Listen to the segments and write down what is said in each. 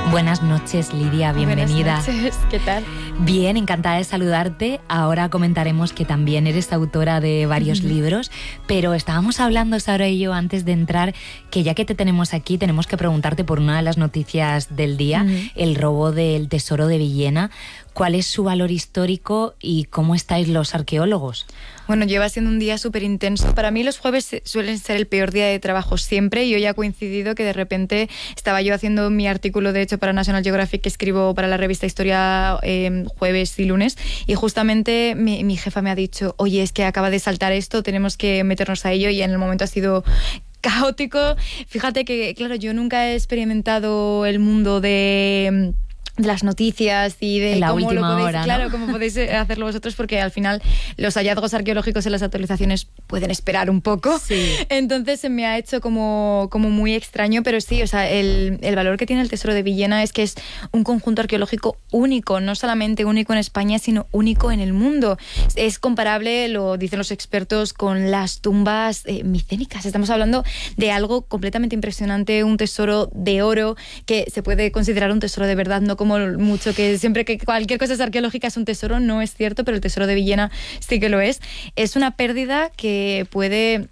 Buenas noches, Lidia, bienvenida. Buenas noches, ¿qué tal? Bien, encantada de saludarte. Ahora comentaremos que también eres autora de varios libros, pero estábamos hablando, Sara y yo, antes de entrar, que ya que te tenemos aquí, tenemos que preguntarte por una de las noticias del día, el robo del Tesoro de Villena. ¿Cuál es su valor histórico y cómo estáis los arqueólogos? Bueno, lleva siendo un día súper intenso. Para mí los jueves suelen ser el peor día de trabajo siempre, y hoy ha coincidido que de repente estaba yo haciendo mi artículo, de hecho, para National Geographic, que escribo para la revista Historia jueves y lunes, y justamente mi jefa me ha dicho, oye, es que acaba de saltar esto, tenemos que meternos a ello, y en el momento ha sido caótico. Fíjate que, claro, yo nunca he experimentado el mundo de las noticias y de la cómo última lo podéis, hora, ¿no? claro, cómo podéis hacerlo vosotros, porque al final los hallazgos arqueológicos en las actualizaciones pueden esperar un poco. Sí. Entonces se me ha hecho como muy extraño, pero sí, o sea, el valor que tiene el Tesoro de Villena es que es un conjunto arqueológico único, no solamente único en España, sino único en el mundo. Es comparable, lo dicen los expertos, con las tumbas micénicas. Estamos hablando de algo completamente impresionante, un tesoro de oro que se puede considerar un tesoro de verdad, no como mucho que siempre que cualquier cosa es arqueológica es un tesoro. No es cierto, pero el Tesoro de Villena sí que lo es. Es una pérdida que puede,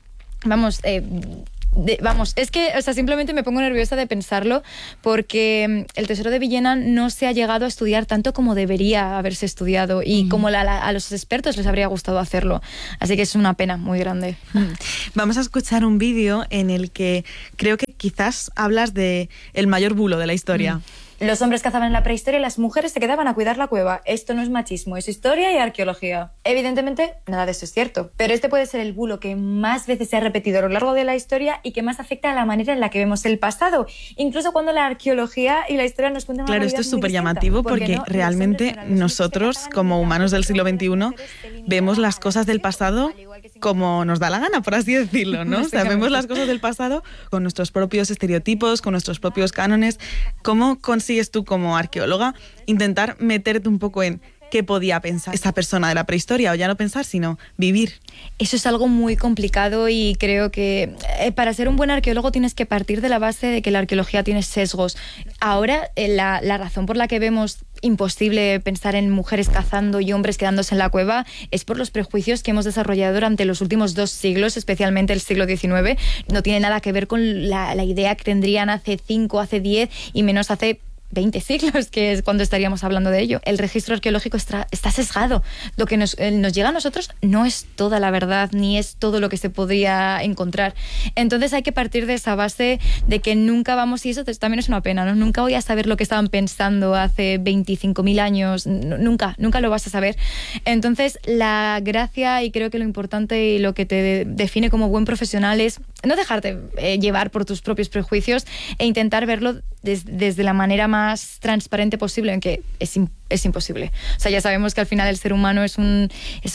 es que, o sea, simplemente me pongo nerviosa de pensarlo, porque el Tesoro de Villena no se ha llegado a estudiar tanto como debería haberse estudiado y como a los expertos les habría gustado hacerlo. Así que es una pena muy grande. Vamos a escuchar un vídeo en el que creo que quizás hablas de el mayor bulo de la historia. Los hombres cazaban en la prehistoria y las mujeres se quedaban a cuidar la cueva. Esto no es machismo, es historia y arqueología. Evidentemente, nada de eso es cierto, pero este puede ser el bulo que más veces se ha repetido a lo largo de la historia y que más afecta a la manera en la que vemos el pasado, incluso cuando la arqueología y la historia nos cuentan una Claro, realidad esto es muy súper distinta. llamativo porque realmente nosotros, como humanos del siglo XXI, vemos las cosas del pasado como nos da la gana, por así decirlo, ¿no? O sea, vemos las cosas del pasado con nuestros propios estereotipos, con nuestros propios cánones. ¿Cómo consigues tú, como arqueóloga, intentar meterte un poco en qué podía pensar esa persona de la prehistoria, o ya no pensar, sino vivir? Eso es algo muy complicado, y creo que para ser un buen arqueólogo tienes que partir de la base de que la arqueología tiene sesgos. Ahora, la razón por la que vemos imposible pensar en mujeres cazando y hombres quedándose en la cueva es por los prejuicios que hemos desarrollado durante los últimos 2 siglos, especialmente el siglo XIX. No tiene nada que ver con la idea que tendrían hace 5, hace 10 y menos hace 20 siglos, que es cuando estaríamos hablando de ello. El registro arqueológico está sesgado. Lo que nos llega a nosotros no es toda la verdad, ni es todo lo que se podría encontrar. Entonces hay que partir de esa base de que nunca vamos, y eso también es una pena, ¿no? Nunca voy a saber lo que estaban pensando hace 25.000 años, nunca lo vas a saber. Entonces la gracia, y creo que lo importante y lo que te define como buen profesional, es no dejarte llevar por tus propios prejuicios e intentar verlo desde la manera más transparente posible, en que es imposible. O sea, ya sabemos que al final el ser humano es un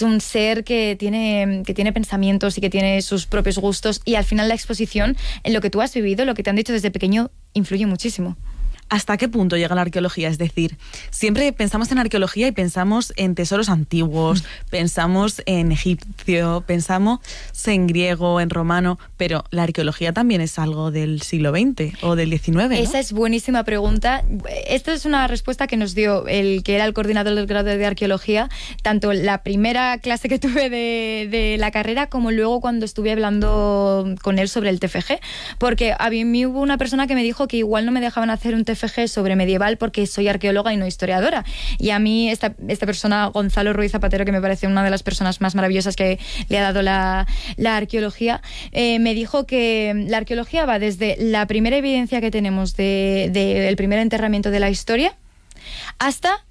ser que tiene pensamientos y que tiene sus propios gustos, y al final la exposición en lo que tú has vivido, lo que te han dicho desde pequeño, influye muchísimo. ¿Hasta qué punto llega la arqueología? Es decir, siempre pensamos en arqueología y pensamos en tesoros antiguos, pensamos en egipcio, pensamos en griego, en romano, pero la arqueología también es algo del siglo XX o del XIX, ¿no? Esa es buenísima pregunta. Esta es una respuesta que nos dio el que era el coordinador del grado de arqueología, tanto la primera clase que tuve de la carrera como luego cuando estuve hablando con él sobre el TFG, porque a mí hubo una persona que me dijo que igual no me dejaban hacer un TFG sobre medieval porque soy arqueóloga y no historiadora, y a mí esta persona, Gonzalo Ruiz Zapatero, que me parece una de las personas más maravillosas que le ha dado la arqueología, me dijo que la arqueología va desde la primera evidencia que tenemos del primer enterramiento de la historia hasta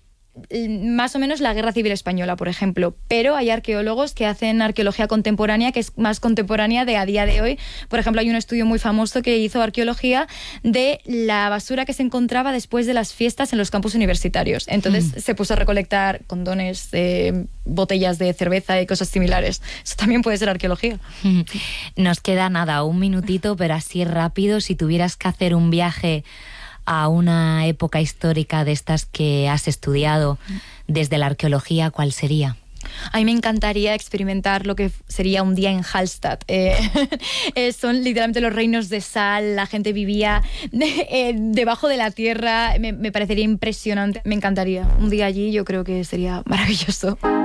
más o menos la Guerra Civil Española, por ejemplo. Pero hay arqueólogos que hacen arqueología contemporánea, que es más contemporánea de a día de hoy. Por ejemplo, hay un estudio muy famoso que hizo arqueología de la basura que se encontraba después de las fiestas en los campus universitarios. Entonces se puso a recolectar condones, botellas de cerveza y cosas similares. Eso también puede ser arqueología. Nos queda nada, un minutito, pero así rápido, si tuvieras que hacer un viaje a una época histórica de estas que has estudiado desde la arqueología, ¿cuál sería? A mí me encantaría experimentar lo que sería un día en Hallstatt. Son literalmente los reinos de sal, la gente vivía debajo de la tierra, me parecería impresionante, me encantaría. Un día allí yo creo que sería maravilloso.